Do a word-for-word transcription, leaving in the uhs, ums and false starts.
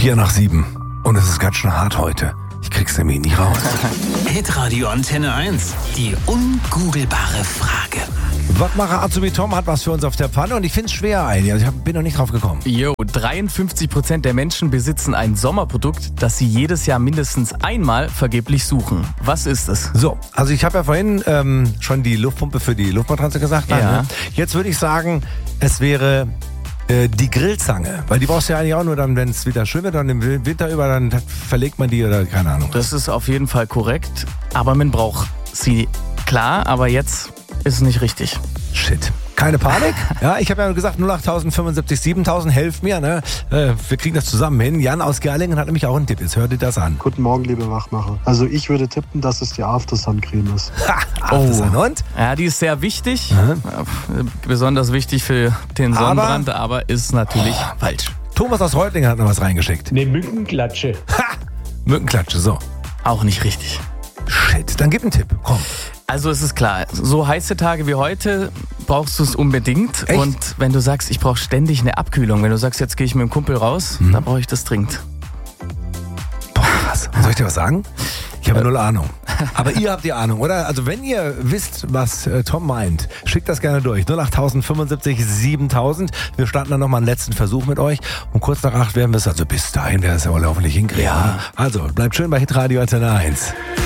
Vier nach sieben. Und es ist ganz schön hart heute. Ich krieg's nämlich nicht raus. Hitradio Antenne eins. Die ungoogelbare Frage. Wachmacher Azubi Tom hat was für uns auf der Pfanne und ich find's schwer ein. Also ich hab, bin noch nicht drauf gekommen. Jo, dreiundfünfzig Prozent der Menschen besitzen ein Sommerprodukt, das sie jedes Jahr mindestens einmal vergeblich suchen. Was ist es? So, also ich habe ja vorhin ähm, schon die Luftpumpe für die Luftmatratze gesagt. Ja. Ne? Jetzt würde ich sagen, es wäre äh, die Grillzange. Weil die brauchst du ja eigentlich auch nur dann, wenn es wieder schön wird, dann im Winter über, dann verlegt man die oder keine Ahnung. Das ist auf jeden Fall korrekt, aber man braucht sie. Klar, aber jetzt ist es nicht richtig. Shit. Keine Panik. Ja, ich habe ja gesagt, null acht fünfundsiebzig siebentausend, helft mir. Ne? Äh, wir kriegen das zusammen hin. Jan aus Gerlingen hat nämlich auch einen Tipp. Jetzt hört ihr das an. Guten Morgen, liebe Wachmacher. Also ich würde tippen, dass es die After-Sun-Creme ist. Ha, After-Sun. Und? Ja, die ist sehr wichtig. Mhm. Besonders wichtig für den Aber- Sonnenbrand, aber, ist natürlich Oh. falsch. Thomas aus Reutlingen hat noch was reingeschickt. Eine Mückenklatsche. Ha! Mückenklatsche, so. Auch nicht richtig. Shit, dann gib einen Tipp. Komm. Also es ist klar, so heiße Tage wie heute brauchst du es unbedingt. Echt? Und wenn du sagst, ich brauche ständig eine Abkühlung, wenn du sagst, jetzt gehe ich mit dem Kumpel raus, Mhm. dann brauche ich das dringend. Boah, was? Soll ich dir was sagen? Ich habe null Ahnung. Aber ihr habt die Ahnung, oder? Also wenn ihr wisst, was äh, Tom meint, schickt das gerne durch. null acht fünfundsiebzig siebentausend. Wir starten dann nochmal einen letzten Versuch mit euch. Und kurz nach acht werden wir es, also bis dahin werden wir es ja wohl hoffentlich hinkriegen. Ja. Also bleibt schön bei Hitradio Antenne eins.